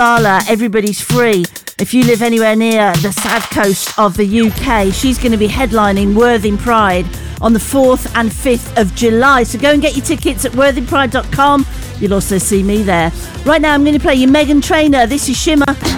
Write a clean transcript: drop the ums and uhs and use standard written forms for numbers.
Gala, Everybody's Free. If you live anywhere near the south coast of the UK, she's going to be headlining Worthing Pride on the 4th and 5th of July. So go and get your tickets at worthingpride.com. You'll also see me there. Right now, I'm going to play you Meghan Trainor. This is Shimmer.